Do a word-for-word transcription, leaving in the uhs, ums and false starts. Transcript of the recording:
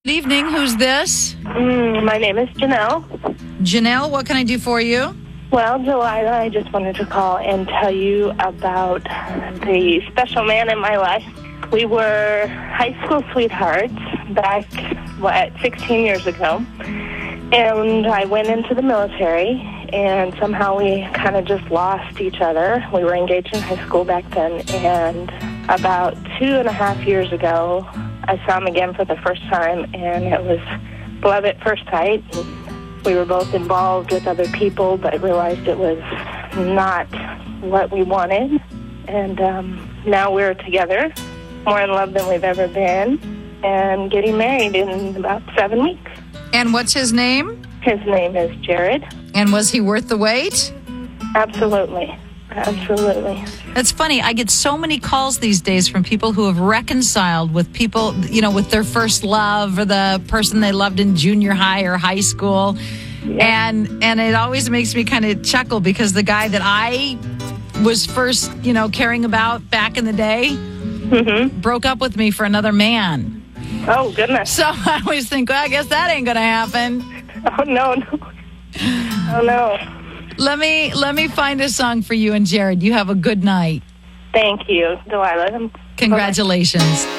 Good evening. Who's this? Mm, my name is Janelle. Janelle, what can I do for you? Well, Delilah, I just wanted to call and tell you about the special man in my life. We were high school sweethearts back, what, sixteen years ago. And I went into the military, and somehow we kind of just lost each other. We were engaged in high school back then, and about two and a half years ago, I saw him again for the first time, and it was love at first sight. We were both involved with other people, but realized it was not what we wanted. And um, now we're together, more in love than we've ever been, and getting married in about seven weeks. And what's his name? His name is Jared. And was he worth the wait? Absolutely. Absolutely. That's funny. I get so many calls these days from people who have reconciled with people, you know, with their first love or the person they loved in junior high or high school. Yeah. And and it always makes me kind of chuckle because the guy that I was first, you know, caring about back in the day mm-hmm. broke up with me for another man. Oh, goodness. So I always think, well, I guess that ain't going to happen. Oh, no, no. Oh, no. Let me let me find a song for you and Jared. You have a good night. Thank you, Delilah. Congratulations.